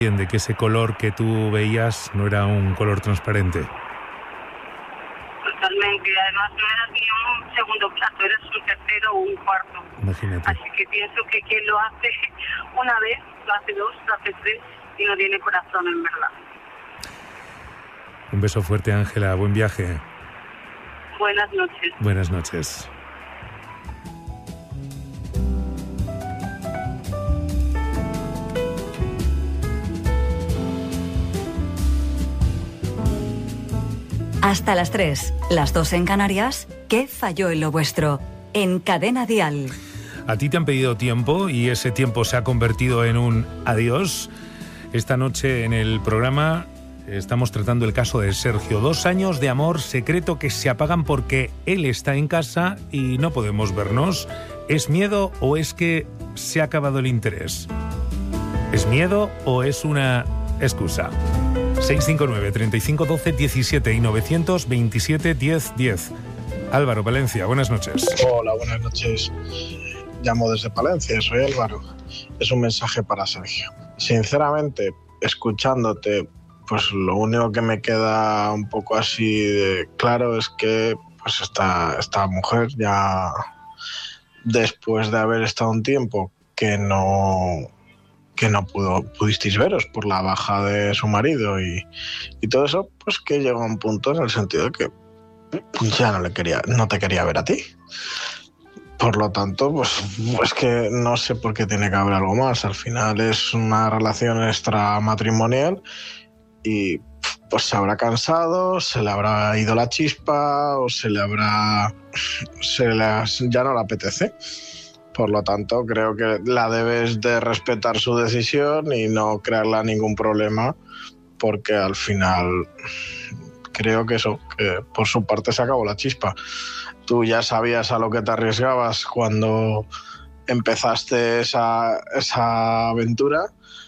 de que ese color que tú veías no era un color transparente. Totalmente, además no era ni un segundo plato, eres un tercero o un cuarto. Imagínate. Así que pienso que quien lo hace una vez, lo hace dos, lo hace tres y no tiene corazón en verdad. Un beso fuerte, Ángela, buen viaje. Buenas noches. Buenas noches. Hasta las 3, las 2 en Canarias. ¿Qué falló en lo vuestro? En Cadena Dial. A ti te han pedido tiempo y ese tiempo se ha convertido en un adiós. Esta noche en el programa estamos tratando el caso de Sergio. 2 años de amor secreto que se apagan porque él está en casa y no podemos vernos. ¿Es miedo o es que se ha acabado el interés? ¿Es miedo o es una excusa? 659 35 12 17 y 927 10 10. Álvaro, Palencia, buenas noches. Hola, buenas noches. Llamo desde Palencia, soy Álvaro. Es un mensaje para Sergio. Sinceramente, escuchándote, pues lo único que me queda un poco así de claro es que pues esta mujer ya, después de haber estado un tiempo que no pudisteis veros por la baja de su marido y todo eso, pues que llegó a un punto en el sentido de que ya no te quería ver a ti. Por lo tanto, pues que no sé por qué tiene que haber algo más. Al final es una relación extramatrimonial y pues se habrá cansado, se le habrá ido la chispa o ya no le apetece. Por lo tanto, creo que la debes de respetar su decisión y no crearle ningún problema, porque al final creo que por su parte se acabó la chispa. Tú ya sabías a lo que te arriesgabas cuando empezaste esa aventura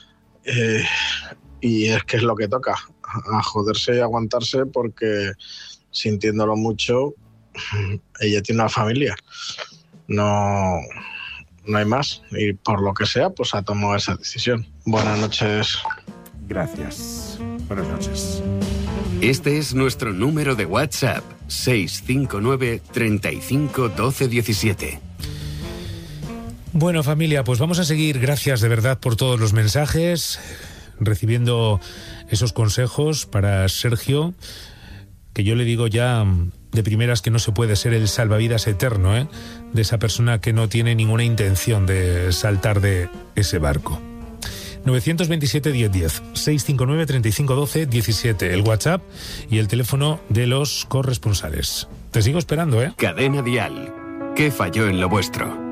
y es que es lo que toca, a joderse y aguantarse, porque sintiéndolo mucho, ella tiene una familia. No hay más y por lo que sea pues ha tomado esa decisión. Buenas noches. Gracias. Buenas noches. Este es nuestro número de WhatsApp: 659 35 12 17. Bueno, familia, pues vamos a seguir. Gracias de verdad por todos los mensajes, recibiendo esos consejos para Sergio, que yo le digo ya de primeras que no se puede ser el salvavidas eterno, de esa persona que no tiene ninguna intención de saltar de ese barco. 927 1010, 659 35 12 17, el WhatsApp y el teléfono de los corresponsales. Te sigo esperando, Cadena Dial. ¿Qué falló en lo vuestro?